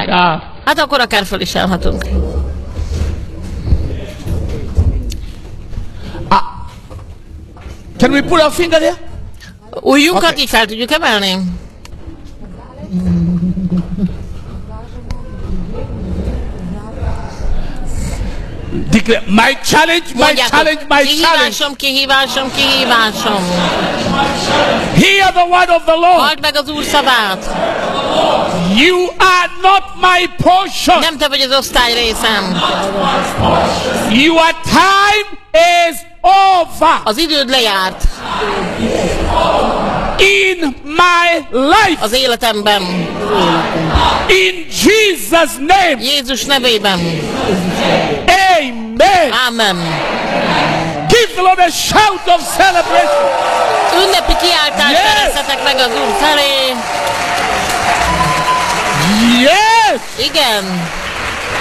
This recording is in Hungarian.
Yeah. Hát akkor akár föl is állhatunk. Can we put our finger there? Ujjunkat Okay. így fel tudjuk emelni? Declare, my challenge, my Mondjátok, challenge, my challenge. kihívásom, kihívásom, kihívásom. Hear the word of the Lord. Halld meg az Úr szavát. You are not my portion. Nem te vagy az osztály részem. Your time is over. Az időd lejárt In my life. az életemben. In Jesus' name. Jézus nevében. Amen. Amen. Give the Lord a shout of celebration. Ünnepi kiáltást Yes. szerezzetek meg az Úr felé. Yes. Igen.